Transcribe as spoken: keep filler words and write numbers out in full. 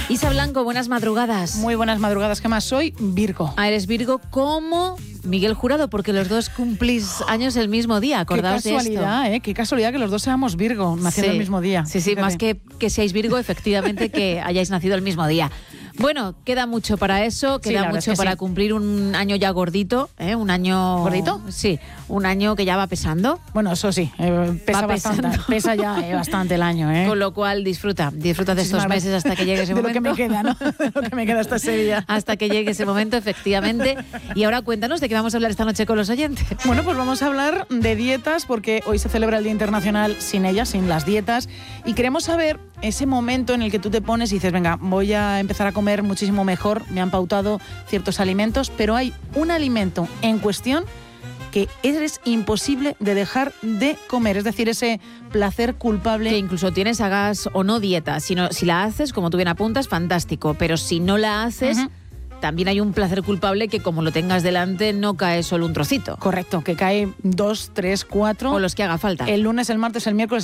Isa Blanco, buenas madrugadas. Muy buenas madrugadas. ¿Qué más? Soy Virgo. Ah, eres Virgo como Miguel Jurado, porque los dos cumplís años el mismo día. Acordaos de esto. Qué casualidad, ¿eh? Qué casualidad que los dos seamos Virgo, naciendo sí. el mismo día. Sí, sí, Fíjate. más que que seáis Virgo, efectivamente, que hayáis nacido el mismo día. Bueno, queda mucho para eso, Sí, queda la verdad mucho es que para sí. cumplir un año ya gordito, ¿eh? Un año... ¿Gordito? Sí, un año que ya va pesando. Bueno, eso sí, eh, pesa Va bastante. pesando. Pesa ya eh, bastante el año, ¿eh? Con lo cual, disfruta, disfruta de estos Muchísimas meses gracias. hasta que llegue ese de momento. lo que me queda, ¿no? De lo que me queda hasta ese día. Hasta que llegue ese momento, efectivamente. Y ahora cuéntanos de qué vamos a hablar esta noche con los oyentes. Bueno, pues vamos a hablar de dietas porque hoy se celebra el Día Internacional sin ellas, sin las dietas. Y queremos saber ese momento en el que tú te pones y dices, venga, voy a empezar a comer muchísimo mejor. Me han pautado ciertos alimentos, pero hay un alimento en cuestión que es imposible de dejar de comer, es decir, ese placer culpable. Que incluso tienes, hagas o no dieta. Si, no, si la haces, como tú bien apuntas, fantástico. Pero si no la haces, uh-huh. también hay un placer culpable que como lo tengas delante no cae solo un trocito. Correcto, que cae dos, tres, cuatro. O los que haga falta. El lunes, el martes, el miércoles.